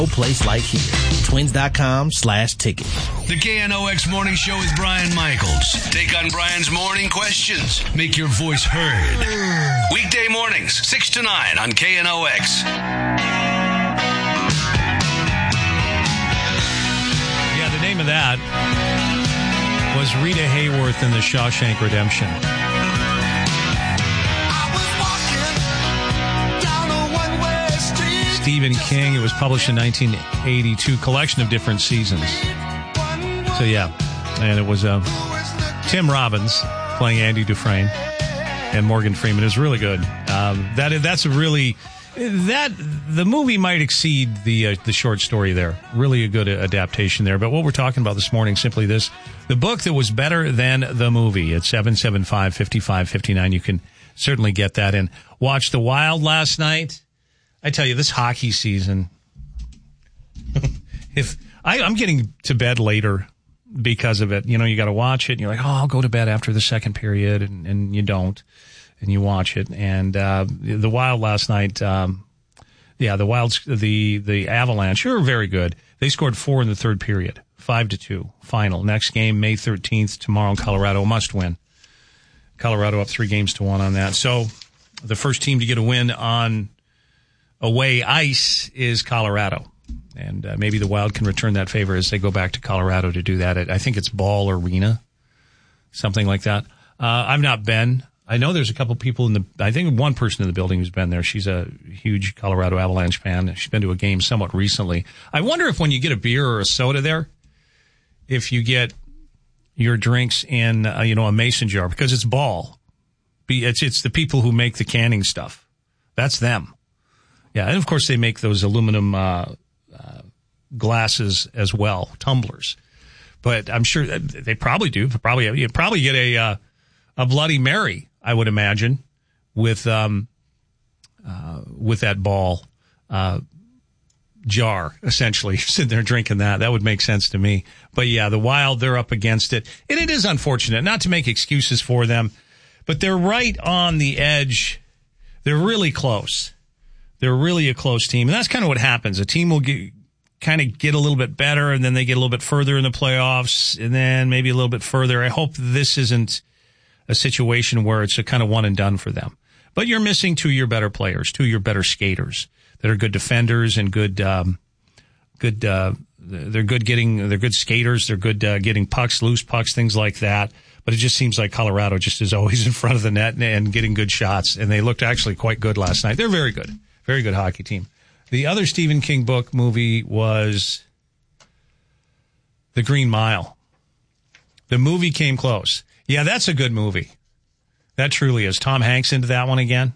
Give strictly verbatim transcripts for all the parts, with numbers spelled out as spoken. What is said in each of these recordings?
No place like here. Twins.com slash ticket. The K N O X Morning Show with Brian Michaels. Take on Brian's morning questions. Make your voice heard. Weekday mornings, six to nine on K N O X. Yeah, the name of that was Rita Hayworth in The Shawshank Redemption. Stephen King. It was published in nineteen eighty-two, collection of different seasons. So, yeah. And it was uh, Tim Robbins playing Andy Dufresne and Morgan Freeman. It was really good. Um, that That's a really... That the movie might exceed the uh, the short story there. Really a good adaptation there. But what we're talking about this morning, simply this. The book that was better than the movie. It's seven seven five, five five five nine. You can certainly get that in. Watch The Wild last night. I tell you, this hockey season, if I, I'm getting to bed later because of it, you know, you got to watch it and you're like, oh, I'll go to bed after the second period, and, and you don't, and you watch it. And, uh, the Wild last night, um, yeah, the Wilds, the, the Avalanche, are very good. They scored four in the third period, five to two final. Next game, May thirteenth, tomorrow in Colorado, must win. Colorado up three games to one on that. So the first team to get a win on away ice is Colorado, and uh, maybe the Wild can return that favor as they go back to Colorado to do that. At, I think it's Ball Arena, something like that. Uh, I've not been. I know there's a couple people in the, I think one person in the building who's been there. She's a huge Colorado Avalanche fan. She's been to a game somewhat recently. I wonder if when you get a beer or a soda there, if you get your drinks in, uh, you know, a mason jar, because it's Ball. It's, it's the people who make the canning stuff. That's them. Yeah, and of course they make those aluminum uh, uh, glasses as well, tumblers. But I'm sure they probably do. Probably you probably get a uh, a Bloody Mary, I would imagine, with um uh, with that Ball uh, jar. Essentially, sitting there drinking that. That would make sense to me. But yeah, the Wild, they're up against it, and it is unfortunate. Not to make excuses for them, but they're right on the edge. They're really close. They're really a close team, and that's kind of what happens. A team will get, kind of get a little bit better, and then they get a little bit further in the playoffs, and then maybe a little bit further. I hope this isn't a situation where it's a kind of one and done for them. But you're missing two of your better players, two of your better skaters that are good defenders and good, um, good. Uh, they're good getting. They're good skaters. They're good uh, getting pucks, loose pucks, things like that. But it just seems like Colorado just is always in front of the net and, and getting good shots, and they looked actually quite good last night. They're very good. Very good hockey team. The other Stephen King book movie was The Green Mile. The movie came close. Yeah, that's a good movie. That truly is. Tom Hanks into that one again.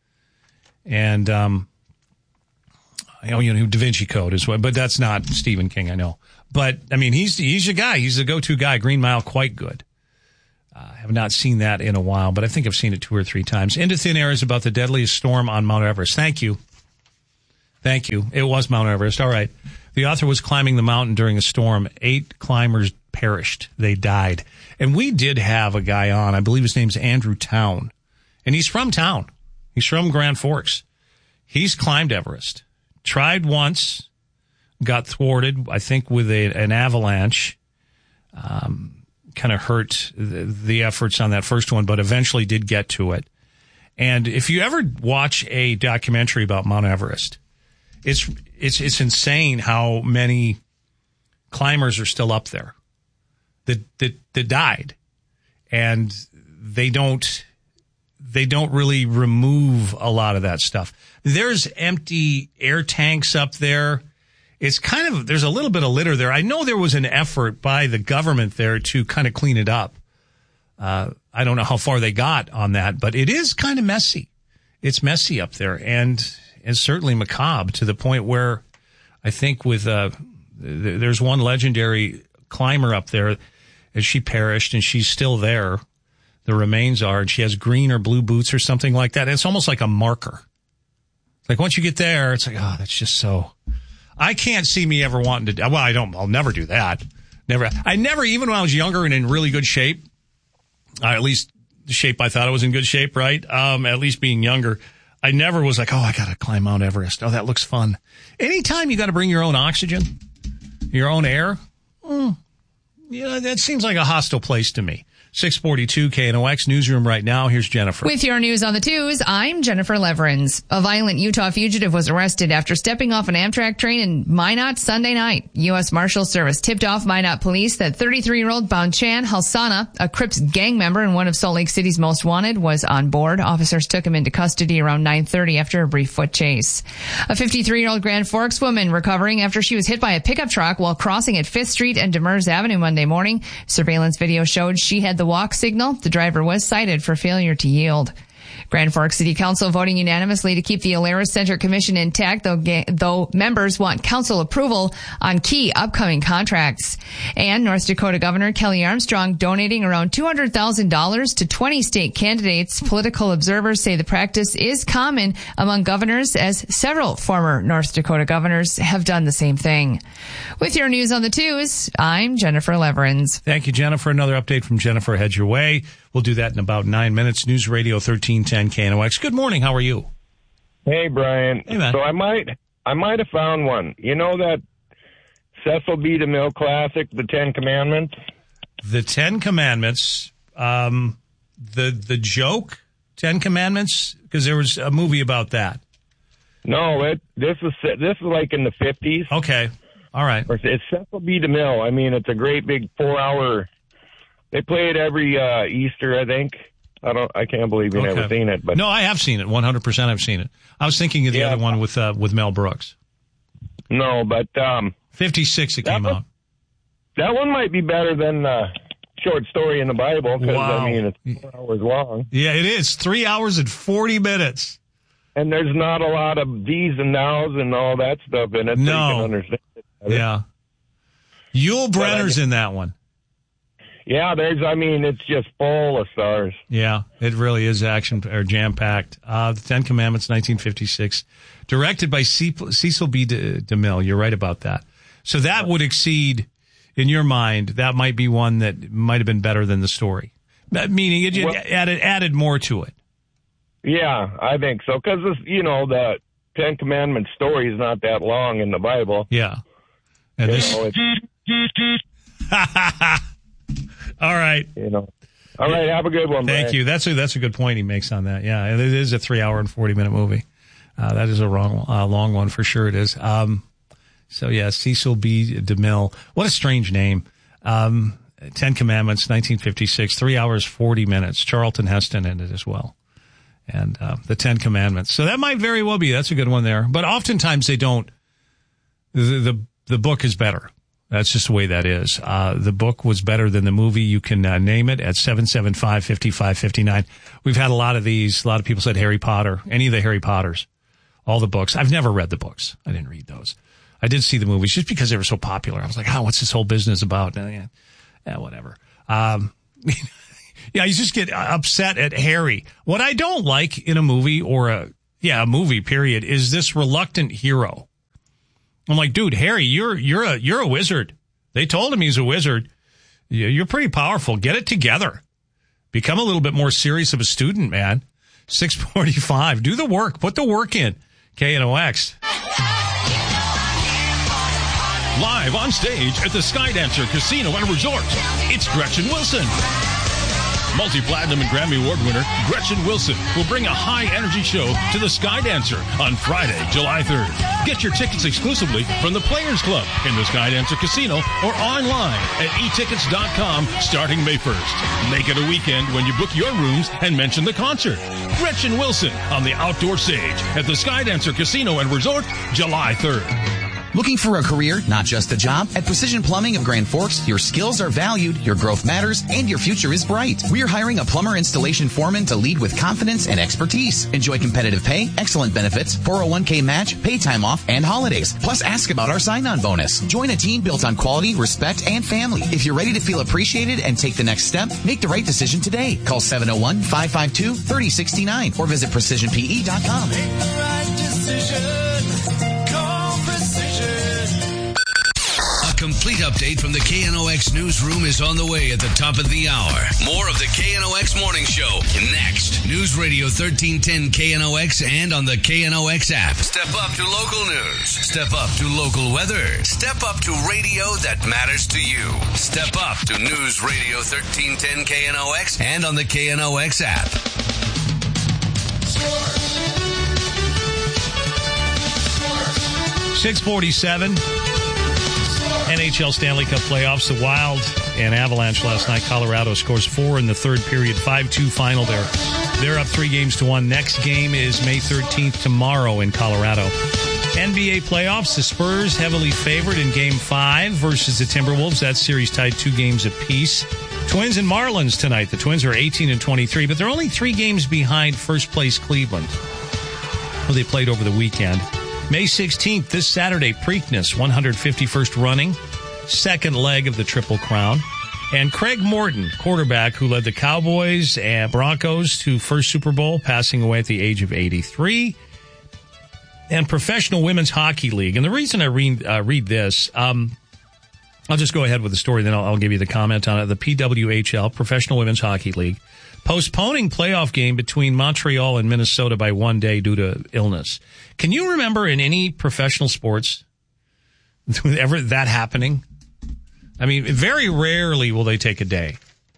And, um, I know, you know, Da Vinci Code is what, but that's not Stephen King, I know. But, I mean, he's, he's your guy. He's the go-to guy. Green Mile, quite good. I uh, have not seen that in a while, but I think I've seen it two or three times. Into Thin Air is about the deadliest storm on Mount Everest. Thank you. Thank you. It was Mount Everest. All right. The author was climbing the mountain during a storm. Eight climbers perished. They died. And we did have a guy on. I believe his name's Andrew Town. And he's from town. He's from Grand Forks. He's climbed Everest. Tried once. Got thwarted, I think, with a, an avalanche. Um... kind of hurt the, the efforts on that first one, but eventually did get to it. And if you ever watch a documentary about Mount Everest, it's it's it's insane how many climbers are still up there that that, that died, and they don't they don't really remove a lot of that stuff. There's empty air tanks up there. It's kind of, there's a little bit of litter there. I know there was an effort by the government there to kind of clean it up. Uh, I don't know how far they got on that, but it is kind of messy. It's messy up there, and, and certainly macabre to the point where I think with, uh, th- there's one legendary climber up there, and she perished, and she's still there. The remains are, and she has green or blue boots or something like that. And it's almost like a marker. Like once you get there, it's like, oh, that's just so... I can't see me ever wanting to do, well, I don't, I'll never do that. Never. I never, even when I was younger and in really good shape, uh, at least the shape I thought I was in good shape, right? Um, at least being younger, I never was like, oh, I got to climb Mount Everest. Oh, that looks fun. Anytime you got to bring your own oxygen, your own air, mm, yeah, that seems like a hostile place to me. six forty-two K N O X newsroom right now. Here's Jennifer. With your news on the twos, I'm Jennifer Leverins. A violent Utah fugitive was arrested after stepping off an Amtrak train in Minot Sunday night. U S Marshal Service tipped off Minot police that thirty-three-year-old Bonchan Halsana, a Crips gang member and one of Salt Lake City's most wanted, was on board. Officers took him into custody around nine thirty after a brief foot chase. A fifty-three-year-old Grand Forks woman recovering after she was hit by a pickup truck while crossing at Fifth Street and Demers Avenue Monday morning. Surveillance video showed she had the walk signal. The driver was cited for failure to yield. Grand Forks City Council voting unanimously to keep the Alerus Center Commission intact, though, ga- though members want council approval on key upcoming contracts. And North Dakota Governor Kelly Armstrong donating around two hundred thousand dollars to twenty state candidates. Political observers say the practice is common among governors, as several former North Dakota governors have done the same thing. With your news on the twos, I'm Jennifer Leverins. Thank you, Jennifer. Another update from Jennifer. Head your way. We'll do that in about nine minutes. News Radio thirteen ten K N O X. Good morning. How are you? Hey, Brian. Hey, man. So I might, I might have found one. You know that Cecil B. DeMille classic, The Ten Commandments? The Ten Commandments. Um, the the joke, Ten Commandments, because there was a movie about that. No, it. This is this is like in the fifties. Okay. All right. It's Cecil B. DeMille. I mean, it's a great big four-hour. They play it every uh, Easter, I think. I don't. I can't believe you've Okay. never seen it. But no, I have seen it. one hundred percent I've seen it. I was thinking of the Yeah. other one with uh, with Mel Brooks. No, but um, fifty-six it That came one- out. that one might be better than uh, short story in the Bible because Wow. I mean it's four hours long, Yeah, it is. Three hours and forty minutes. and there's not a lot of these and nows and all that stuff in it. So No. you can understand it better. Yeah. Yul Brenner's in that one. Yeah, there's, I mean, it's just full of stars. Yeah, it really is action or jam packed. Uh, the Ten Commandments, nineteen fifty-six, directed by C- Cecil B. De- DeMille. You're right about that. So that would exceed, in your mind, that might be one that might have been better than the story. That meaning it Well- added added more to it. Yeah, I think so. Because, you know, the Ten Commandments story is not that long in the Bible. Yeah. And You this. know, it's, All right. you know. All right, have a good one, Thank Brian. you. That's a that's a good point he makes on that. Yeah, it is a three hour and forty minute movie. Uh, that is a wrong, uh, long one for sure. It is. Um, so yeah, Cecil B. DeMille. What a strange name. Um, Ten Commandments, nineteen fifty-six, three hours forty minutes. Charlton Heston in it as well, and uh, the Ten Commandments. So that might very well be. That's a good one there. But oftentimes they don't. The the, the book is better. That's just the way that is. Uh, the book was better than the movie. You can uh, name it at seven seven five, five five five nine. We've had a lot of these. A lot of people said Harry Potter, any of the Harry Potters, all the books. I've never read the books. I didn't read those. I did see the movies just because they were so popular. I was like, oh, what's this whole business about? Uh, yeah, yeah, whatever. Um, yeah, you just get upset at Harry. What I don't like in a movie or a, yeah, a movie period is this reluctant hero. I'm like, dude, Harry, you're you're a you're a wizard. They told him he's a wizard. You're pretty powerful. Get it together. Become a little bit more serious of a student, man. six forty-five. Do the work. Put the work in. K N O X. Live on stage at the Skydancer Casino and Resort, it's Gretchen Wilson. Multi-platinum and Grammy Award winner Gretchen Wilson will bring a high-energy show to the Skydancer on Friday, July third. Get your tickets exclusively from the Players Club in the Skydancer Casino or online at e tickets dot com starting May first. Make it a weekend when you book your rooms and mention the concert. Gretchen Wilson on the outdoor stage at the Skydancer Casino and Resort, July third. Looking for a career, not just a job? At Precision Plumbing of Grand Forks, your skills are valued, your growth matters, and your future is bright. We're hiring a plumber installation foreman to lead with confidence and expertise. Enjoy competitive pay, excellent benefits, four oh one k match, pay time off, and holidays. Plus, ask about our sign-on bonus. Join a team built on quality, respect, and family. If you're ready to feel appreciated and take the next step, make the right decision today. Call seven oh one, five five two, three oh six nine or visit precision p e dot com. Make the right decision. Call Precision. A complete update from the K N O X newsroom is on the way at the top of the hour. More of the K N O X Morning Show next. News Radio thirteen ten K N O X and on the K N O X app. Step up to local news. Step up to local weather. Step up to radio that matters to you. Step up to News Radio thirteen ten K N O X and on the K N O X app. six forty-seven, N H L Stanley Cup playoffs. The Wild and Avalanche last night. Colorado scores four in the third period. five two final there. They're up three games to one. Next game is May thirteenth tomorrow in Colorado. N B A playoffs. The Spurs heavily favored in game five versus the Timberwolves. That series tied two games apiece. Twins and Marlins tonight. The Twins are eighteen and twenty-three, but they're only three games behind first place Cleveland, who they played over the weekend. May sixteenth, this Saturday, Preakness, one hundred fifty-first running, second leg of the Triple Crown. And Craig Morton, quarterback who led the Cowboys and Broncos to first Super Bowl, passing away at the age of eighty-three. And Professional Women's Hockey League. And the reason I read, uh, read this, um, I'll just go ahead with the story, then I'll, I'll give you the comment on it. The P W H L, Professional Women's Hockey League, postponing playoff game between Montreal and Minnesota by one day due to illness. Can you remember in any professional sports ever that happening? I mean, very rarely will they take a day.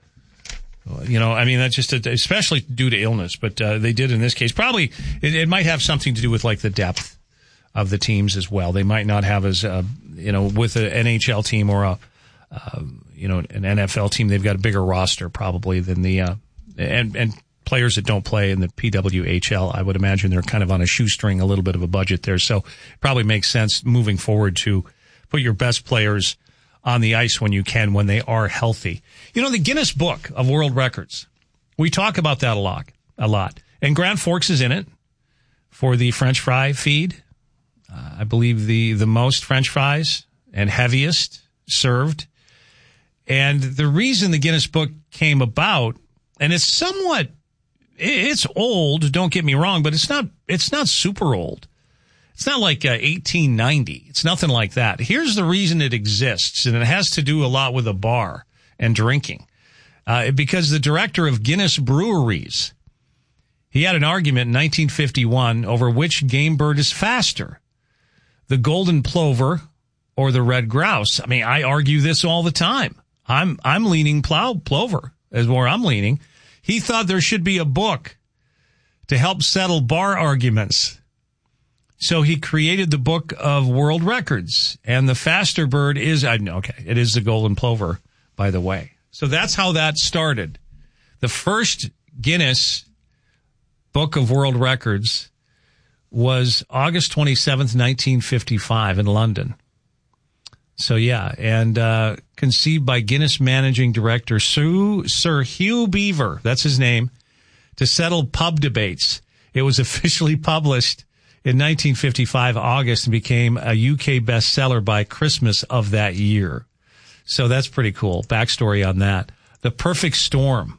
You know, I mean, that's just, a, especially due to illness, but uh, they did in this case. Probably, it, it might have something to do with, like, the depth of the teams as well. They might not have as, uh, you know, with an N H L team or a, uh, you know, an N F L team, they've got a bigger roster probably than the, uh, and, and players that don't play in the P W H L, I would imagine they're kind of on a shoestring, a little bit of a budget there. So it probably makes sense moving forward to put your best players on the ice when you can, when they are healthy. You know, the Guinness Book of World Records, we talk about that a lot, a lot. And Grand Forks is in it for the French fry feed. Uh, I believe the, the most French fries and heaviest served. And the reason the Guinness Book came about, and it's somewhat, it's old, don't get me wrong, but it's not, it's not super old. It's not like uh, eighteen ninety. It's nothing like that. Here's the reason it exists, and it has to do a lot with a bar and drinking. Uh, because the director of Guinness Breweries, he had an argument in nineteen fifty-one over which game bird is faster, the golden plover or the red grouse. I mean, I argue this all the time. I'm I'm leaning plow plover is where I'm leaning. He thought there should be a book to help settle bar arguments. So he created the Book of World Records, and the faster bird is, I know, okay, it is the golden plover, by the way. So that's how that started. The first Guinness Book of World Records was August twenty-seventh, nineteen fifty-five in London. So yeah, and uh, conceived by Guinness managing director Sir, Sir Hugh Beaver, that's his name, to settle pub debates. It was officially published in nineteen fifty-five, August, and became a U K bestseller by Christmas of that year. So that's pretty cool. Backstory on that. The Perfect Storm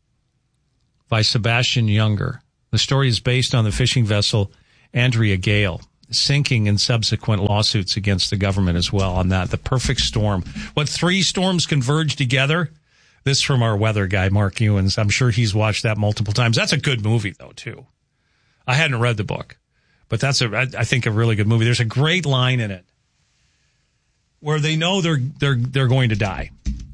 by Sebastian Younger. The story is based on the fishing vessel Andrea Gale, sinking in subsequent lawsuits against the government as well on that. The Perfect Storm. What three storms converge together? This from our weather guy, Mark Ewens. I'm sure he's watched that multiple times. That's a good movie, though, too. I hadn't read the book. But that's, a, I think, a really good movie. There's a great line in it where they know they're they're they're going to die,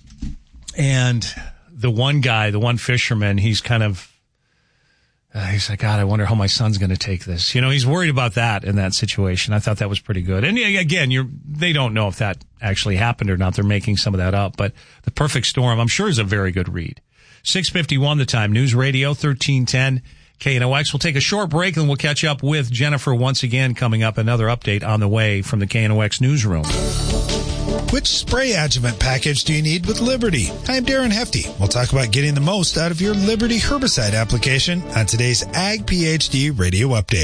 and the one guy, the one fisherman, he's kind of uh, he's like, God, I wonder how my son's going to take this. You know, he's worried about that in that situation. I thought that was pretty good. And again, you're they don't know if that actually happened or not. They're making some of that up. But The Perfect Storm, I'm sure, is a very good read. six fifty-one the time. News Radio thirteen ten. K N O X. We'll take a short break and we'll catch up with Jennifer once again coming up. Another update on the way from the K N O X newsroom. Which spray adjuvant package do you need with Liberty? I'm Darren Hefty. We'll talk about getting the most out of your Liberty herbicide application on today's Ag PhD Radio Update.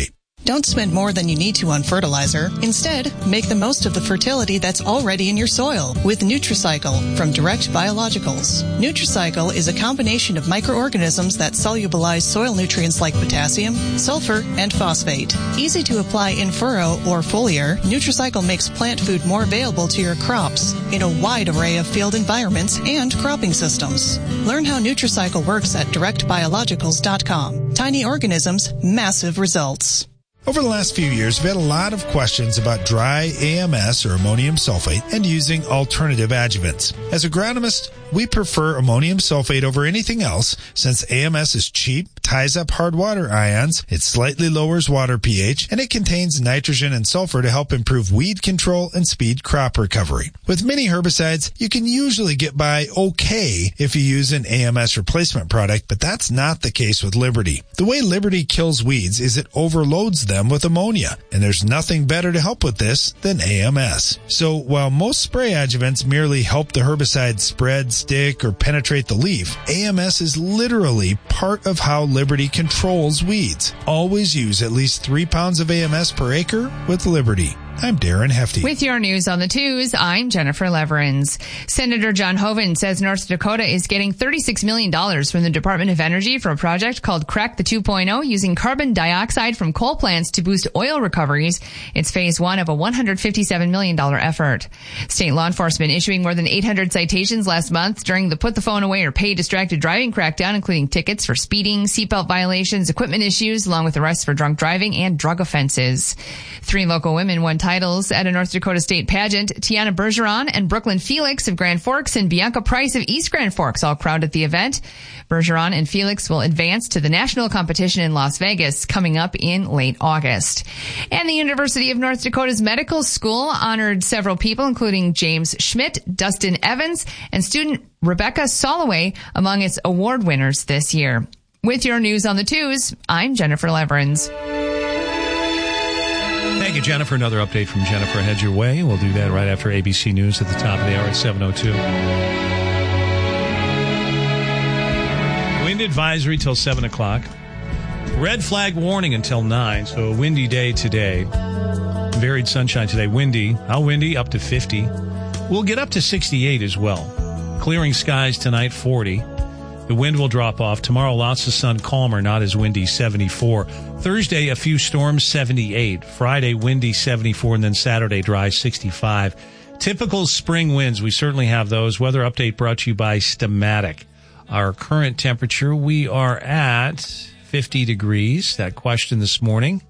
Don't spend more than you need to on fertilizer. Instead, make the most of the fertility that's already in your soil with Nutricycle from Direct Biologicals. Nutricycle is a combination of microorganisms that solubilize soil nutrients like potassium, sulfur, and phosphate. Easy to apply in furrow or foliar, Nutricycle makes plant food more available to your crops in a wide array of field environments and cropping systems. Learn how Nutricycle works at direct biologicals dot com. Tiny organisms, massive results. Over the last few years, we've had a lot of questions about dry A M S or ammonium sulfate and using alternative adjuvants. As agronomists, we prefer ammonium sulfate over anything else since A M S is cheap, ties up hard water ions, it slightly lowers water pH, and it contains nitrogen and sulfur to help improve weed control and speed crop recovery. With many herbicides, you can usually get by okay if you use an A M S replacement product, but that's not the case with Liberty. The way Liberty kills weeds is it overloads them with ammonia, and there's nothing better to help with this than A M S. So while most spray adjuvants merely help the herbicide spread, stick, or penetrate the leaf, A M S is literally part of how Liberty controls weeds. Always use at least three pounds of A M S per acre with Liberty. I'm Darren Hefty. With your news on the twos, I'm Jennifer Leverins. Senator John Hoeven says North Dakota is getting thirty-six million dollars from the Department of Energy for a project called Crack the two point oh, using carbon dioxide from coal plants to boost oil recoveries. It's phase one of a one hundred fifty-seven million dollars effort. State law enforcement issuing more than eight hundred citations last month during the Put the Phone Away or Pay Distracted Driving crackdown, including tickets for speeding, seatbelt violations, equipment issues, along with arrests for drunk driving and drug offenses. Three local women won titles at a North Dakota state pageant. Tiana Bergeron and Brooklyn Felix of Grand Forks and Bianca Price of East Grand Forks all crowned at the event. Bergeron and Felix will advance to the national competition in Las Vegas coming up in late August. And the University of North Dakota's medical school honored several people, including James Schmidt, Dustin Evans, and student Rebecca Soloway among its award winners this year. With your news on the twos, I'm Jennifer Leverins. Thank you, Jennifer. Another update from Jennifer heads your way. We'll do that right after A B C News at the top of the hour at seven oh two. Wind advisory till seven o'clock. Red flag warning until nine, so a windy day today. Varied sunshine today. Windy. How windy? Up to fifty. We'll get up to sixty-eight as well. Clearing skies tonight, forty. The wind will drop off. Tomorrow, lots of sun, calmer, not as windy, seventy-four. Thursday, a few storms, seventy-eight. Friday, windy, seventy-four. And then Saturday, dry, sixty-five. Typical spring winds. We certainly have those. Weather update brought to you by Stamatic. Our current temperature, we are at fifty degrees. That question this morning.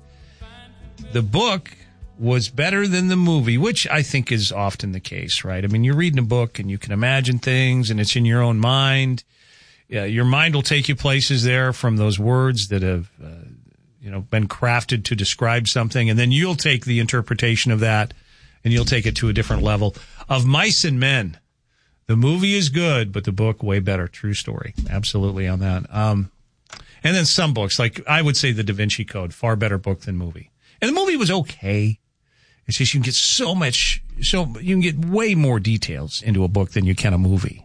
The book was better than the movie, which I think is often the case, right? I mean, you're reading a book and you can imagine things and it's in your own mind. Yeah, your mind will take you places there from those words that have, uh, you know, been crafted to describe something, and then you'll take the interpretation of that and you'll take it to a different level. Of Mice and Men, the movie is good, but the book way better. True story, absolutely on that. Um, and then some books, like I would say, The Da Vinci Code, far better book than movie. And the movie was okay. It's just you can get so much, so you can get way more details into a book than you can a movie.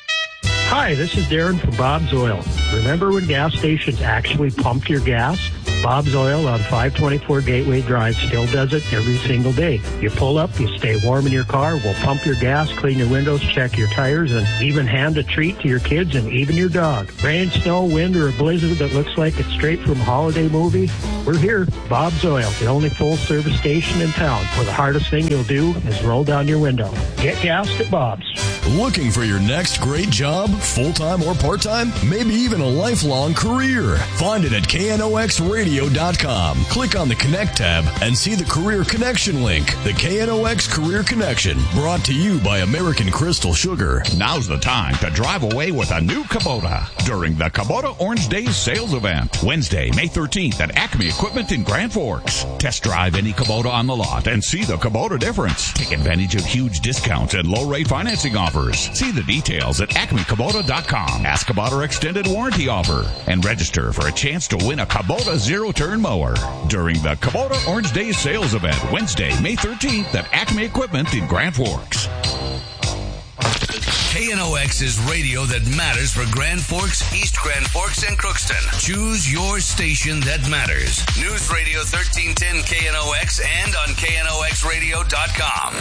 Hi, this is Darren from Bob's Oil. Remember when gas stations actually pumped your gas? Bob's Oil on five twenty-four Gateway Drive still does it every single day. You pull up, you stay warm in your car, we'll pump your gas, clean your windows, check your tires, and even hand a treat to your kids and even your dog. Rain, snow, wind, or a blizzard that looks like it's straight from a holiday movie? We're here. Bob's Oil, the only full-service station in town, where the hardest thing you'll do is roll down your window. Get gassed at Bob's. Looking for your next great job, full-time or part-time? Maybe even a lifelong career? Find it at K N O X radio dot com. Click on the Connect tab and see the Career Connection link. The K N O X Career Connection, brought to you by American Crystal Sugar. Now's the time to drive away with a new Kubota during the Kubota Orange Days sales event. Wednesday, May thirteenth at Acme Equipment in Grand Forks. Test drive any Kubota on the lot and see the Kubota difference. Take advantage of huge discounts and low-rate financing offers. See the details at acme kubota dot com. Ask about our extended warranty offer and register for a chance to win a Kubota zero-turn mower during the Kubota Orange Days sales event Wednesday, May thirteenth at Acme Equipment in Grand Forks. K N O X is radio that matters for Grand Forks, East Grand Forks, and Crookston. Choose your station that matters. News Radio thirteen ten K N O X and on K N O X radio dot com.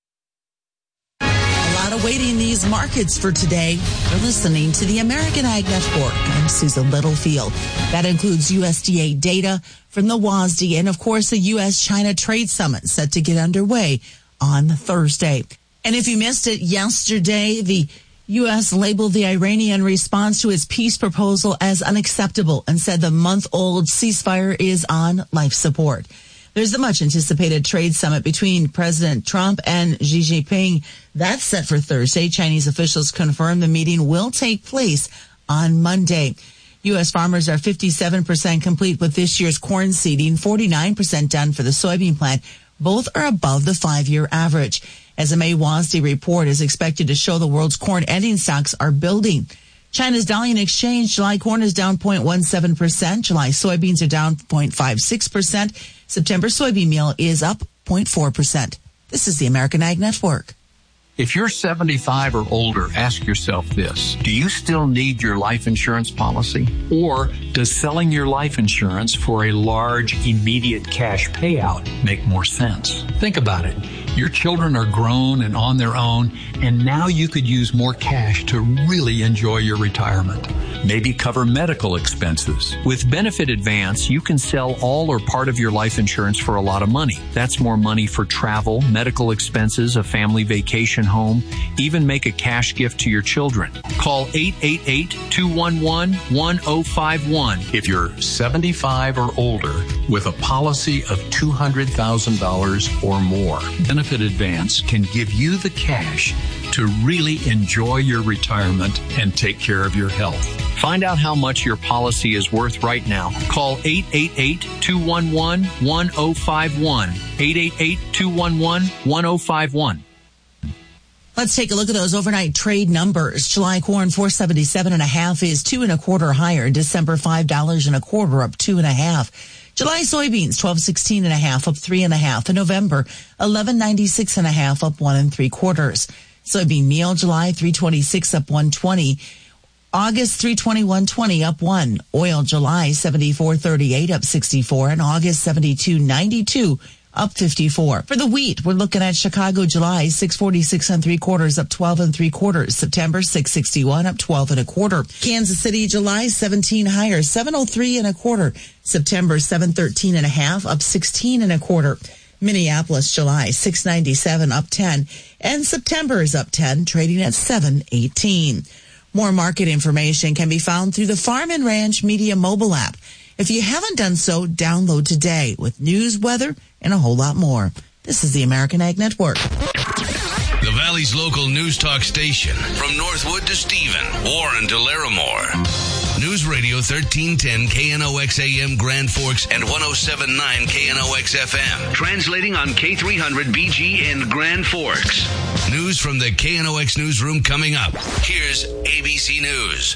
A lot awaiting these markets for today. You're listening to the American Ag Network. I'm Susan Littlefield. That includes U S D A data from the W A S D and, of course, the U S China Trade Summit set to get underway on Thursday. And if you missed it yesterday, the U S labeled the Iranian response to its peace proposal as unacceptable and said the month-old ceasefire is on life support. There's the much-anticipated trade summit between President Trump and Xi Jinping. That's set for Thursday. Chinese officials confirm the meeting will take place on Monday. U S farmers are fifty-seven percent complete with this year's corn seeding, forty-nine percent done for the soybean plant. Both are above the five-year average. As a May W A S D report is expected to show the world's corn ending stocks are building. China's Dalian Exchange, July corn is down zero point one seven percent. July soybeans are down zero point five six percent. September soybean meal is up zero point four percent. This is the American Ag Network. If you're seventy-five or older, ask yourself this. Do you still need your life insurance policy? Or does selling your life insurance for a large, immediate cash payout make more sense? Think about it. Your children are grown and on their own, and now you could use more cash to really enjoy your retirement. Maybe cover medical expenses. With Benefit Advance, you can sell all or part of your life insurance for a lot of money. That's more money for travel, medical expenses, a family vacation home, even make a cash gift to your children. Call eight eight eight, two one one, one oh five one if you're seventy-five or older with a policy of two hundred thousand dollars or more. Benefit Advance can give you the cash to really enjoy your retirement and take care of your health. Find out how much your policy is worth right now. Call eight eight eight, two one one, one oh five one. eight eight eight, two one one, one oh five one. Let's take a look at those overnight trade numbers. July corn four seventy-seven and a half is two and a quarter higher. December five dollars and a quarter, up two and a half. July soybeans twelve sixteen and a half, up three and a half. In November eleven ninety-six and a half, up one and three quarters. Soybean meal July three twenty-six, up one twenty. August three twenty-one twenty, up one. Oil July seventy-four thirty-eight, up sixty-four, and August seventy-two ninety-two, up fifty-four. For the wheat, we're looking at Chicago July six forty-six and three quarters, up twelve and three quarters. September six sixty-one, up twelve and a quarter. Kansas City July seventeen higher, seven oh three and a quarter. September seven thirteen and a half, up sixteen and a quarter. Minneapolis July six ninety-seven, up ten, and September is up ten, trading at seven eighteen. More market information can be found through the Farm and Ranch Media mobile app. If you haven't done so, download today with news, weather, and a whole lot more. This is the American Ag Network. The Valley's local news talk station. From Northwood to Stephen, Warren to Larimore. News Radio thirteen ten K N O X A M Grand Forks and one oh seven point nine K N O X F M. Translating on K three hundred B G in Grand Forks. News from the K N O X newsroom coming up. Here's A B C News.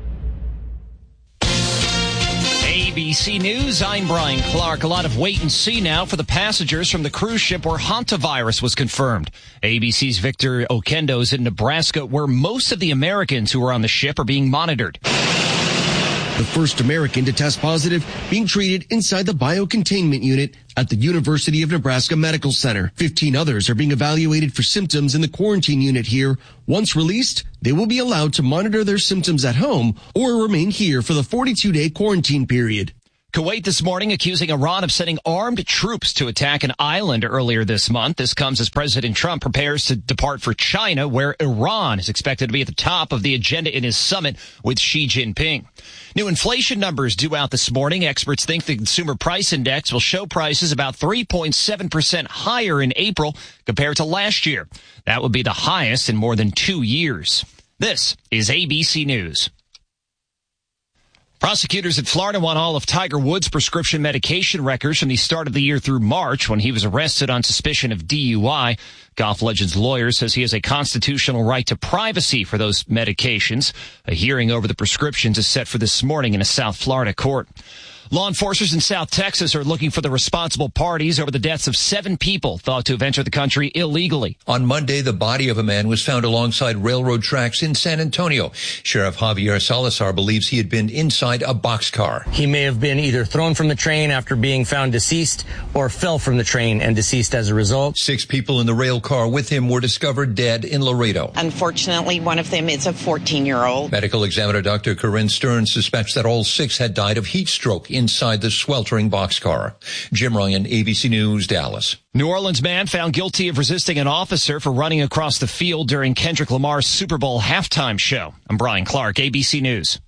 A B C News, I'm Brian Clark. A lot of wait and see now for the passengers from the cruise ship where hantavirus was confirmed. A B C's Victor Okendo is in Nebraska, where most of the Americans who were on the ship are being monitored. The first American to test positive being treated inside the biocontainment unit at the University of Nebraska Medical Center. Fifteen others are being evaluated for symptoms in the quarantine unit here. Once released, they will be allowed to monitor their symptoms at home or remain here for the forty-two day quarantine period. Kuwait this morning accusing Iran of sending armed troops to attack an island earlier this month. This comes as President Trump prepares to depart for China, where Iran is expected to be at the top of the agenda in his summit with Xi Jinping. New inflation numbers due out this morning. Experts think the Consumer Price Index will show prices about three point seven percent higher in April compared to last year. That would be the highest in more than two years. This is A B C News. Prosecutors in Florida want all of Tiger Woods' prescription medication records from the start of the year through March, when he was arrested on suspicion of D U I. Golf legend's lawyer says he has a constitutional right to privacy for those medications. A hearing over the prescriptions is set for this morning in a South Florida court. Law enforcers in South Texas are looking for the responsible parties over the deaths of seven people thought to have entered the country illegally. On Monday, the body of a man was found alongside railroad tracks in San Antonio. Sheriff Javier Salazar believes he had been inside a boxcar. He may have been either thrown from the train after being found deceased or fell from the train and deceased as a result. Six people in the rail car with him were discovered dead in Laredo. Unfortunately, one of them is a fourteen-year-old. Medical examiner Doctor Corinne Stern suspects that all six had died of heat stroke inside the sweltering boxcar. Jim Ryan, A B C News, Dallas. New Orleans man found guilty of resisting an officer for running across the field during Kendrick Lamar's Super Bowl halftime show. I'm Brian Clark, A B C News.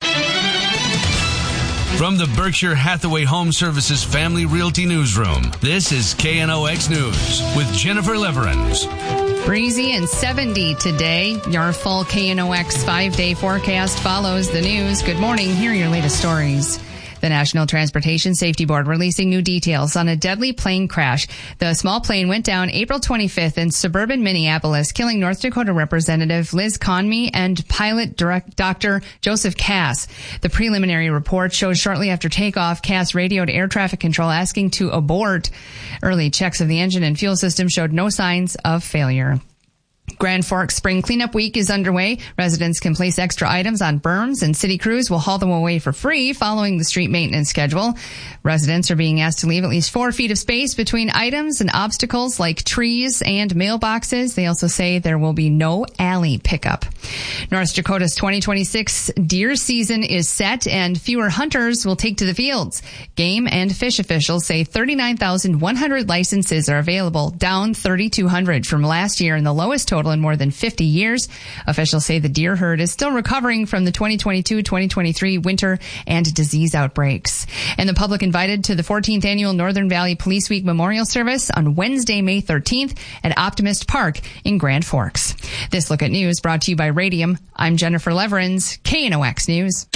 From the Berkshire Hathaway Home Services Family Realty Newsroom, this is K N O X News with Jennifer Leverins. Breezy and seventy today. Your full K N O X five-day forecast follows the news. Good morning. Here are your latest stories. The National Transportation Safety Board releasing new details on a deadly plane crash. The small plane went down April twenty-fifth in suburban Minneapolis, killing North Dakota Representative Liz Conmey and pilot direct Doctor Joseph Cass. The preliminary report shows shortly after takeoff, Cass radioed air traffic control asking to abort. Early checks of the engine and fuel system showed no signs of failure. Grand Forks Spring Cleanup Week is underway. Residents can place extra items on berms, and city crews will haul them away for free following the street maintenance schedule. Residents are being asked to leave at least four feet of space between items and obstacles like trees and mailboxes. They also say there will be no alley pickup. North Dakota's twenty twenty-six deer season is set, and fewer hunters will take to the fields. Game and fish officials say thirty-nine thousand one hundred licenses are available, down thirty-two hundred from last year, and the lowest total in more than fifty years. Officials say the deer herd is still recovering from the twenty twenty-two twenty twenty-three winter and disease outbreaks. And the public invited to the fourteenth annual Northern Valley Police Week Memorial Service on Wednesday, May thirteenth at Optimist Park in Grand Forks. This Look at News brought to you by Radium. I'm Jennifer Leverins, K N O X News.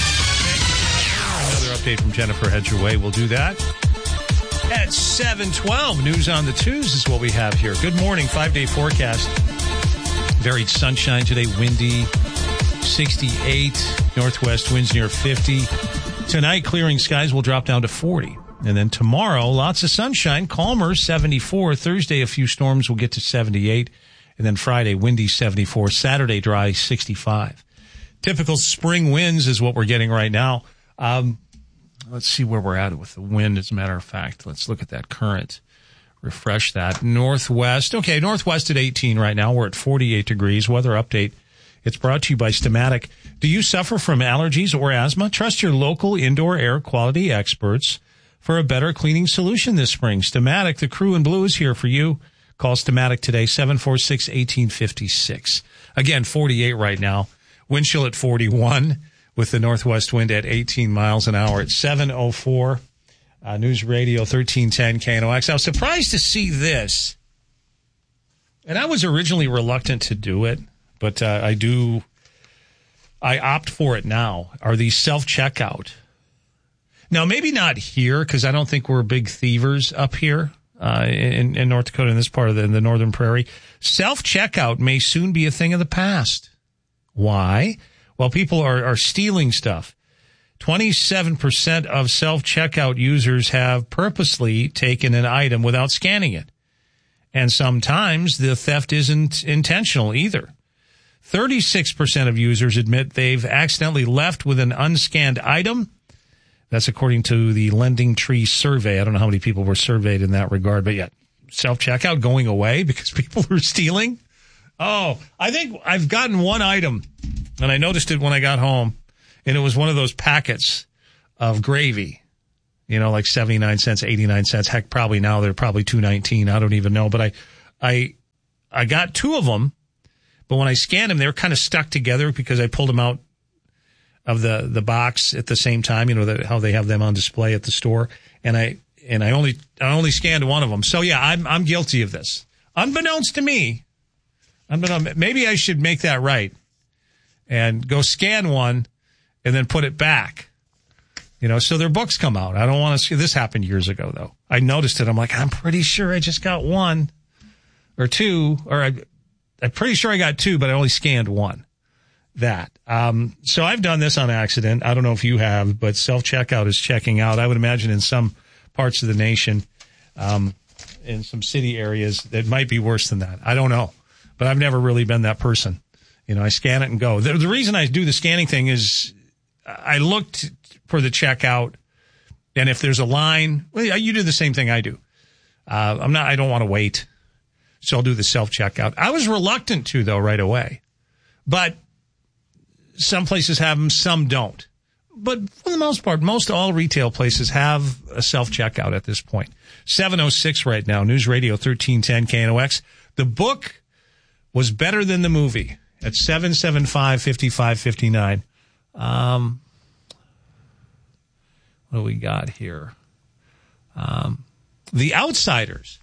Another update from Jennifer heads your way. We'll do that at seven twelve. News on the twos is what we have here. Good morning. Five-day forecast. Varied sunshine today, windy, sixty-eight, northwest winds near fifty. Tonight, clearing skies will drop down to forty. And then tomorrow, lots of sunshine, calmer, seventy-four. Thursday, a few storms will get to seventy-eight. And then Friday, windy, seventy-four. Saturday, dry, sixty-five. Typical spring winds is what we're getting right now. Um, let's see where we're at with the wind, as a matter of fact. Let's look at that current. Refresh that. Northwest. Okay, northwest at eighteen right now. We're at forty-eight degrees. Weather update. It's brought to you by Stamatic. Do you suffer from allergies or asthma? Trust your local indoor air quality experts for a better cleaning solution this spring. Stamatic, the crew in blue, is here for you. Call Stamatic today, seven four six, one eight five six. Again, forty-eight right now. Wind chill at forty-one with the northwest wind at eighteen miles an hour at seven oh four. Uh, News Radio thirteen ten K N O X. I was surprised to see this. And I was originally reluctant to do it, but uh, I do, I opt for it now. Are these self-checkout? Now, maybe not here, because I don't think we're big thievers up here uh, in, in North Dakota, in this part of the, in the Northern Prairie. Self-checkout may soon be a thing of the past. Why? Well, people are, are stealing stuff. twenty-seven percent of self-checkout users have purposely taken an item without scanning it. And sometimes the theft isn't intentional either. thirty-six percent of users admit they've accidentally left with an unscanned item. That's according to the Lending Tree survey. I don't know how many people were surveyed in that regard, but yet self-checkout going away because people are stealing. Oh, I think I've gotten one item, and I noticed it when I got home. And it was one of those packets of gravy, you know, like seventy-nine cents, eighty-nine cents. Heck, probably now they're probably two nineteen. I don't even know. But I, I, I got two of them. But when I scanned them, they were kind of stuck together because I pulled them out of the, the box at the same time. You know, the, how they have them on display at the store. And I, and I only, I only scanned one of them. So yeah, I'm, I'm guilty of this. Unbeknownst to me, unbeknownst, maybe I should make that right and go scan one and then put it back, you know, so their books come out. I don't want to see this happened years ago, though. I noticed it. I'm like, I'm pretty sure I just got one or two, or I, I'm pretty sure I got two, but I only scanned one. that. Um, so I've done this on accident. I don't know if you have, but self-checkout is checking out. I would imagine in some parts of the nation, um, in some city areas, it might be worse than that. I don't know, but I've never really been that person. You know, I scan it and go. The, the reason I do the scanning thing is I looked for the checkout, and if there's a line, well, you do the same thing I do. Uh, I'm not, I don't want to wait. So I'll do the self-checkout. I was reluctant to, though, right away. But some places have them, some don't. But for the most part, most all retail places have a self-checkout at this point. seven oh six right now, News Radio thirteen ten K N O X. The book was better than the movie at seven seven five, five five five nine. Um, what do we got here? Um, The Outsiders.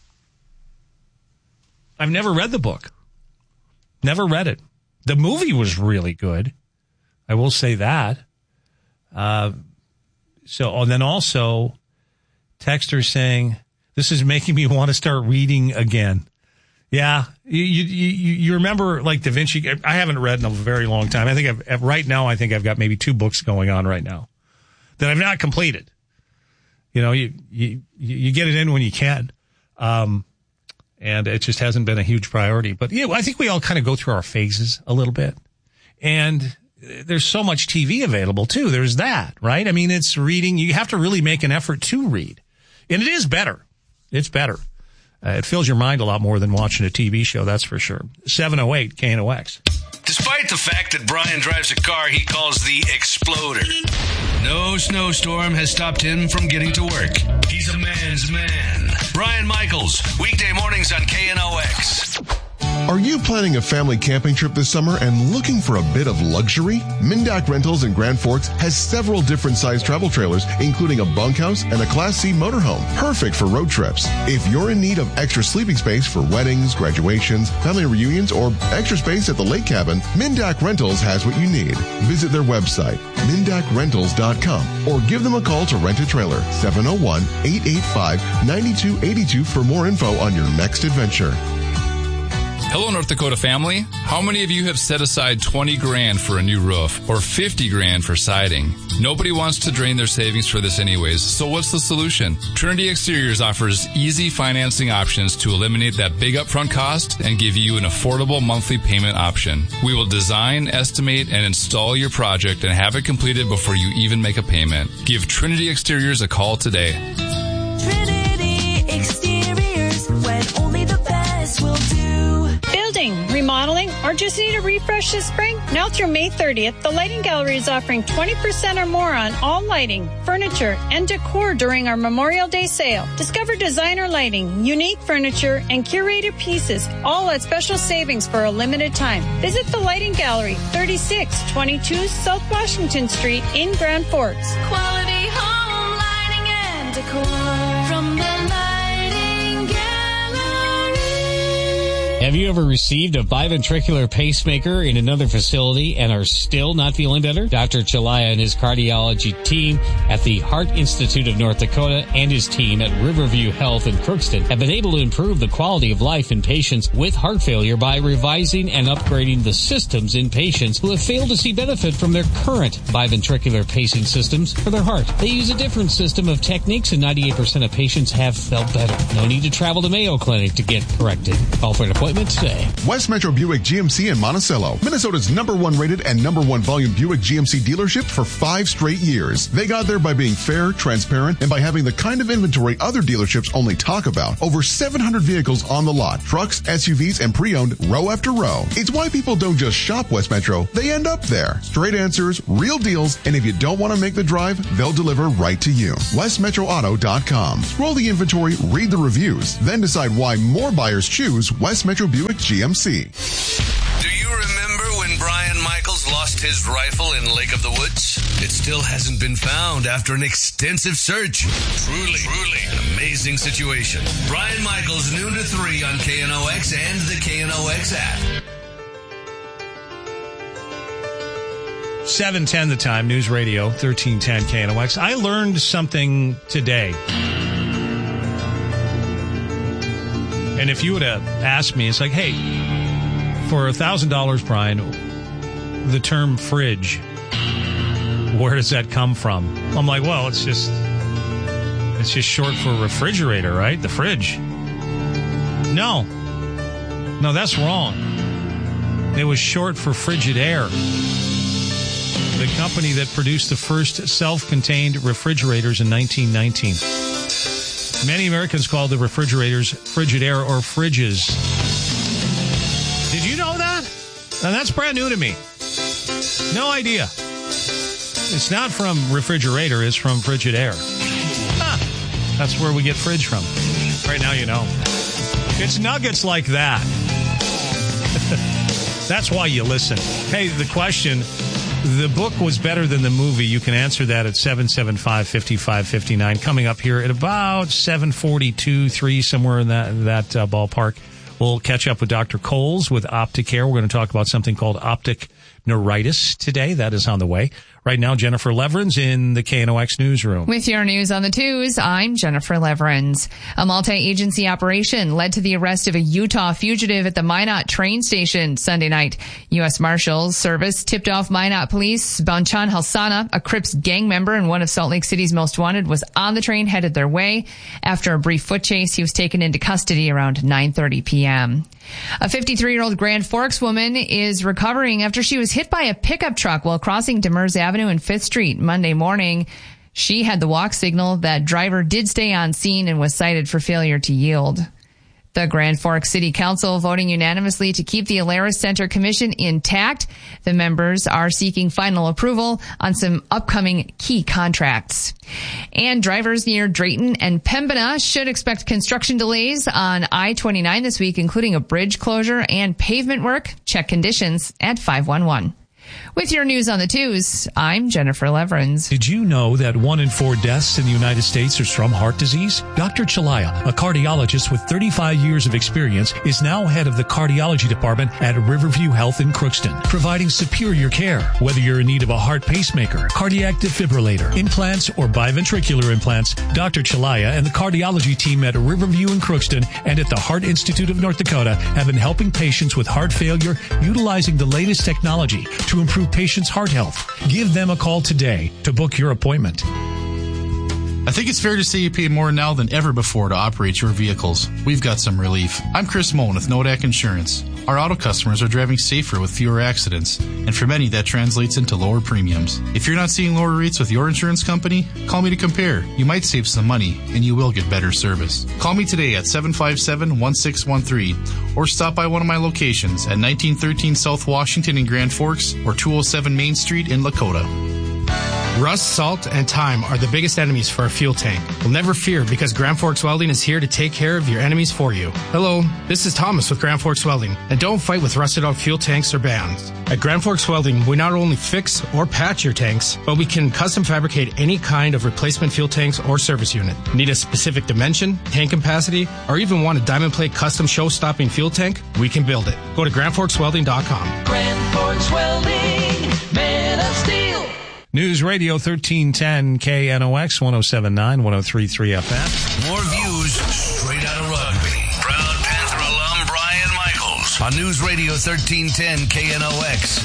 I've never read the book. Never read it. The movie was really good. I will say that. Uh, so, and then also, texter saying, this is making me want to start reading again. Yeah. You, you, you remember like Da Vinci? I haven't read in a very long time. I think I've, right now, I think I've got maybe two books going on right now that I've not completed. You know, you, you, you get it in when you can. Um, and it just hasn't been a huge priority, but yeah, I think we all kind of go through our phases a little bit. And there's so much T V available too. There's that, right? I mean, it's reading. You have to really make an effort to read, and it is better. It's better. Uh, it fills your mind a lot more than watching a T V show. That's for sure. seven oh eight K N O X. Despite the fact that Brian drives a car he calls the Exploder, no snowstorm has stopped him from getting to work. He's a man's man. Brian Michaels, weekday mornings on K N O X. Are you planning a family camping trip this summer and looking for a bit of luxury? Mindak Rentals in Grand Forks has several different size travel trailers, including a bunkhouse and a Class C motorhome, perfect for road trips. If you're in need of extra sleeping space for weddings, graduations, family reunions, or extra space at the lake cabin, Mindak Rentals has what you need. Visit their website, mindak rentals dot com, or give them a call to rent a trailer, seven oh one, eight eight five, nine two eight two for more info on your next adventure. Hello, North Dakota family. How many of you have set aside twenty grand for a new roof or fifty grand for siding? Nobody wants to drain their savings for this anyways, so what's the solution? Trinity Exteriors offers easy financing options to eliminate that big upfront cost and give you an affordable monthly payment option. We will design, estimate, and install your project and have it completed before you even make a payment. Give Trinity Exteriors a call today. Trinity Exteriors, when only the best will do. Building, remodeling, or just need a refresh this spring? Now through May thirtieth, the Lighting Gallery is offering twenty percent or more on all lighting, furniture, and decor during our Memorial Day sale. Discover designer lighting, unique furniture, and curated pieces, all at special savings for a limited time. Visit the Lighting Gallery, thirty-six twenty-two South Washington Street in Grand Forks. Quality home lighting and decor from the Lighting Gallery. Have you ever received a biventricular pacemaker in another facility and are still not feeling better? Doctor Chalaya and his cardiology team at the Heart Institute of North Dakota and his team at Riverview Health in Crookston have been able to improve the quality of life in patients with heart failure by revising and upgrading the systems in patients who have failed to see benefit from their current biventricular pacing systems for their heart. They use a different system of techniques and ninety-eight percent of patients have felt better. No need to travel to Mayo Clinic to get corrected. Call for an appointment today. West Metro Buick G M C in Monticello, Minnesota's number one rated and number one volume Buick G M C dealership for five straight years. They got there by being fair, transparent, and by having the kind of inventory other dealerships only talk about. Over seven hundred vehicles on the lot, trucks, S U Vs, and pre-owned row after row. It's why people don't just shop West Metro, they end up there. Straight answers, real deals, and if you don't want to make the drive, they'll deliver right to you. west metro auto dot com. Scroll the inventory, read the reviews, then decide why more buyers choose West Metro Buick G M C. Do you remember when Brian Michaels lost his rifle in Lake of the Woods? It still hasn't been found after an extensive search. Truly, truly an amazing situation. Brian Michaels, noon to three on K N O X and the K N O X app. seven ten the time, News Radio, thirteen ten K N O X. I learned something today. And if you would have asked me, it's like, hey, for one thousand dollars, Brian, the term fridge, where does that come from? I'm like, well, it's just it's just short for refrigerator, right? The fridge. No. No, that's wrong. It was short for Frigidaire, the company that produced the first self-contained refrigerators in nineteen nineteen. Many Americans call the refrigerators Frigidaire or fridges. Did you know that? Now, that's brand new to me. No idea. It's not from refrigerator, it's from Frigidaire. Huh. That's where we get fridge from. Right now, you know. It's nuggets like that. That's why you listen. Hey, the question, the book was better than the movie. You can answer that at seven seven five, five five five nine. Coming up here at about seven forty-two, three, somewhere in that, that uh, ballpark. We'll catch up with Doctor Coles with Opticare. We're going to talk about something called optic neuritis today. That is on the way. Right now, Jennifer Leverins in the K N O X newsroom. With your news on the twos, I'm Jennifer Leverins. A multi-agency operation led to the arrest of a Utah fugitive at the Minot train station Sunday night. U S Marshals Service tipped off Minot police. Banchan Halsana, a Crips gang member and one of Salt Lake City's most wanted, was on the train headed their way. After a brief foot chase, he was taken into custody around nine thirty p.m. A fifty-three-year-old Grand Forks woman is recovering after she was hit by a pickup truck while crossing Demers Avenue and fifth Street Monday morning. She had the walk signal. That driver did stay on scene and was cited for failure to yield. The Grand Forks City Council voting unanimously to keep the Alaris Center Commission intact. The members are seeking final approval on some upcoming key contracts. And drivers near Drayton and Pembina should expect construction delays on I twenty-nine this week, including a bridge closure and pavement work. Check conditions at five one one. With your news on the twos, I'm Jennifer Leverins. Did you know that one in four deaths in the United States is from heart disease? Doctor Chalaya, a cardiologist with thirty-five years of experience, is now head of the cardiology department at Riverview Health in Crookston, providing superior care. Whether you're in need of a heart pacemaker, cardiac defibrillator, implants, or biventricular implants, Doctor Chalaya and the cardiology team at Riverview in Crookston and at the Heart Institute of North Dakota have been helping patients with heart failure utilizing the latest technology to improve patients' heart health. Give them a call today to book your appointment. I think it's fair to say you pay more now than ever before to operate your vehicles. We've got some relief. I'm Chris Moen with Nodak Insurance. Our auto customers are driving safer with fewer accidents, and for many that translates into lower premiums. If you're not seeing lower rates with your insurance company, call me to compare. You might save some money, and you will get better service. Call me today at seven five seven, one six one three, or stop by one of my locations at nineteen thirteen South Washington in Grand Forks or two oh seven Main Street in Lakota. Rust, salt, and time are the biggest enemies for a fuel tank. Well, never fear, because Grand Forks Welding is here to take care of your enemies for you. Hello, this is Thomas with Grand Forks Welding, and don't fight with rusted out fuel tanks or bands. At Grand Forks Welding, we not only fix or patch your tanks, but we can custom fabricate any kind of replacement fuel tanks or service unit. Need a specific dimension, tank capacity, or even want a diamond plate custom show-stopping fuel tank? We can build it. Go to grand forks welding dot com. Grand Forks Welding, man of steel. News Radio thirteen ten K N O X one oh seven point nine, one oh three point three F M. More views straight out of rugby. Proud Panther alum Brian Michaels on News Radio thirteen ten K N O X.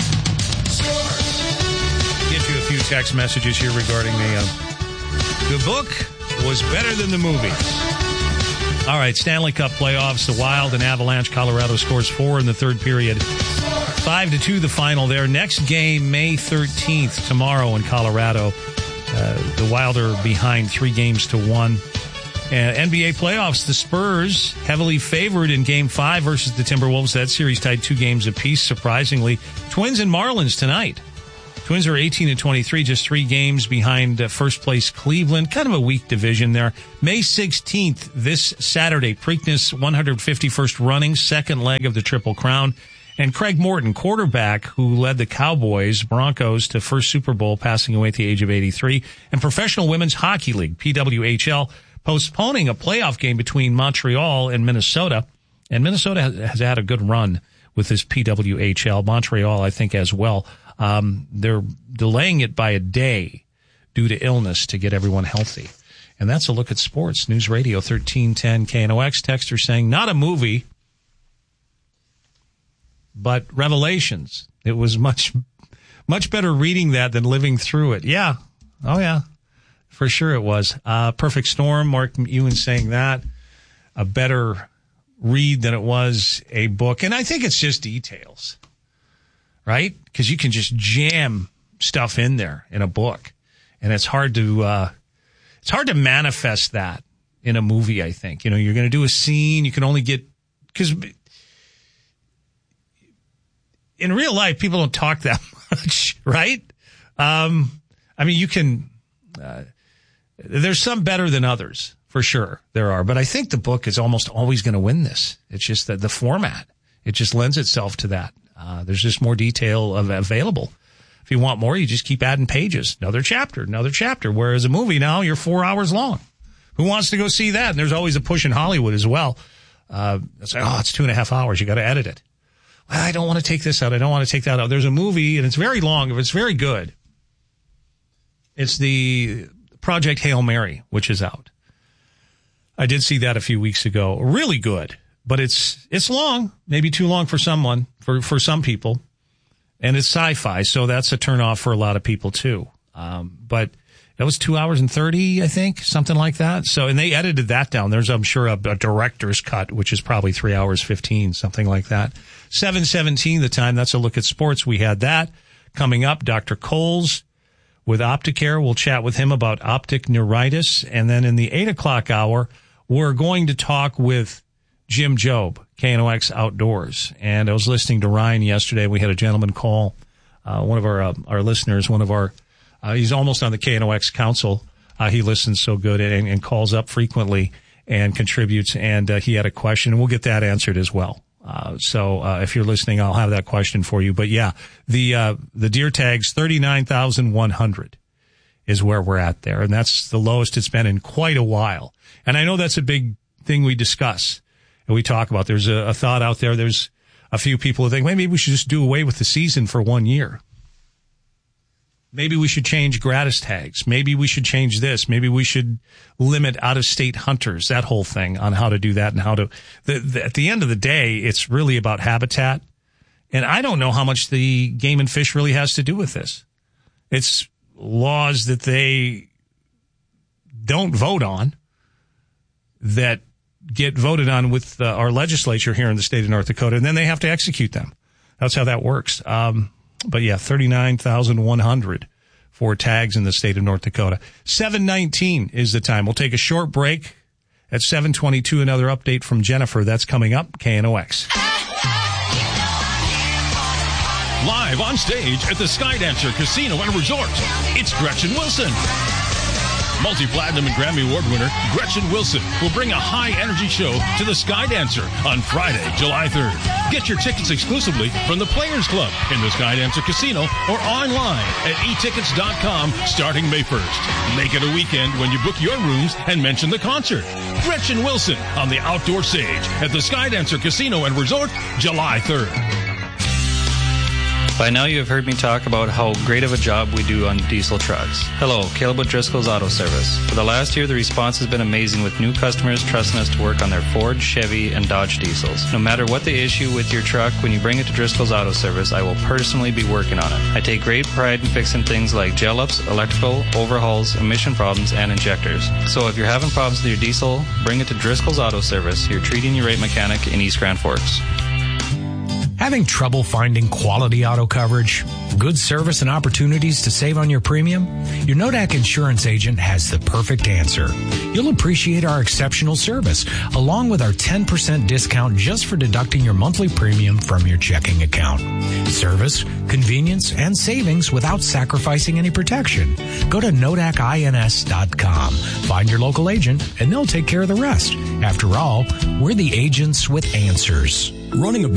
Get you a few text messages here regarding the uh, the book was better than the movie. All right, Stanley Cup playoffs, the Wild and Avalanche. Colorado scores four in the third period. Five to two, the final there. Next game, May thirteenth, tomorrow in Colorado. Uh, the Wild are behind three games to one. And N B A playoffs, the Spurs heavily favored in game five versus the Timberwolves. That series tied two games apiece, surprisingly. Twins and Marlins tonight. Twins are eighteen and twenty-three, just three games behind uh, first place Cleveland. Kind of a weak division there. May sixteenth, this Saturday, Preakness one hundred fifty-first running, second leg of the Triple Crown. And Craig Morton, quarterback who led the Cowboys, Broncos to first Super Bowl, passing away at the age of eighty-three. And Professional Women's Hockey League, P W H L, postponing a playoff game between Montreal and Minnesota. And Minnesota has, has had a good run with this P W H L. Montreal, I think, as well. Um, they're delaying it by a day due to illness to get everyone healthy. And that's a look at sports. News Radio thirteen ten K N O X. Texter saying, not a movie. but Revelations, it was much, much better reading that than living through it. Yeah. Oh, yeah. For sure it was. Uh, Perfect Storm, Mark Ewan saying that. A better read than it was a book. And I think it's just details, right? Because you can just jam stuff in there in a book. And it's hard to, uh, it's hard to manifest that in a movie, I think. You know, you're going to do a scene, you can only get, because in real life, people don't talk that much, right? Um, I mean, you can, uh, there's some better than others, for sure. There are. But I think the book is almost always going to win this. It's just that the format, it just lends itself to that. Uh, there's just more detail of, available. If you want more, you just keep adding pages. Another chapter, another chapter. Whereas a movie now, you're four hours long. Who wants to go see that? And there's always a push in Hollywood as well. Uh, it's like, oh, it's two and a half hours. You got to edit it. Well, I don't want to take this out. I don't want to take that out. There's a movie, and it's very long. If it's very good, it's the Project Hail Mary, which is out. I did see that a few weeks ago. Really good, but it's it's long. Maybe too long for someone, for, for some people. And it's sci-fi, so that's a turnoff for a lot of people, too. Um, but that was two hours and thirty, I think, something like that. So, and they edited that down. There's, I'm sure, a, a director's cut, which is probably three hours fifteen, something like that. seven seventeen the time. That's a look at sports. We had that coming up. Doctor Coles with Opticare. We'll chat with him about optic neuritis. And then in the eight o'clock hour, we're going to talk with Jim Job, K N O X Outdoors. And I was listening to Ryan yesterday. We had a gentleman call, uh, one of our, uh, our listeners, one of our, uh, he's almost on the K N O X Council. Uh, he listens so good and, and calls up frequently and contributes. And, uh, he had a question, and we'll get that answered as well. Uh, so, uh, if you're listening, I'll have that question for you. But yeah, the, uh, the deer tags, thirty-nine thousand one hundred is where we're at there. And that's the lowest it's been in quite a while. And I know that's a big thing we discuss. And we talk about. There's a, a thought out there. There's a few people who think, well, maybe we should just do away with the season for one year. Maybe we should change gratis tags. Maybe we should change this. Maybe we should limit out-of-state hunters, that whole thing on how to do that and how to, the, the, at the end of the day, it's really about habitat. And I don't know how much the Game and Fish really has to do with this. It's laws that they don't vote on that get voted on with uh, our legislature here in the state of North Dakota, and then they have to execute them. That's how that works. Um, but yeah, thirty-nine thousand one hundred for tags in the state of North Dakota. seven nineteen is the time. We'll take a short break. At seven twenty-two, another update from Jennifer. That's coming up, K N O X. Live on stage at the Skydancer Casino and Resort, it's Gretchen Wilson. Multi-platinum and Grammy Award winner Gretchen Wilson will bring a high-energy show to the Skydancer on Friday, July third. Get your tickets exclusively from the Players Club in the Skydancer Casino or online at e tickets dot com starting May first. Make it a weekend when you book your rooms and mention the concert. Gretchen Wilson on the outdoor stage at the Skydancer Casino and Resort, July third. By now you have heard me talk about how great of a job we do on diesel trucks. Hello, Caleb with Driscoll's Auto Service. For the last year, the response has been amazing with new customers trusting us to work on their Ford, Chevy, and Dodge diesels. No matter what the issue with your truck, when you bring it to Driscoll's Auto Service, I will personally be working on it. I take great pride in fixing things like gel ups, electrical, overhauls, emission problems, and injectors. So if you're having problems with your diesel, bring it to Driscoll's Auto Service, your treating your rate mechanic in East Grand Forks. Having trouble finding quality auto coverage, good service, and opportunities to save on your premium? Your Nodak Insurance agent has the perfect answer. You'll appreciate our exceptional service, along with our ten percent discount just for deducting your monthly premium from your checking account. Service, convenience, and savings without sacrificing any protection. Go to nodak ins dot com. Find your local agent, and they'll take care of the rest. After all, we're the agents with answers. Running a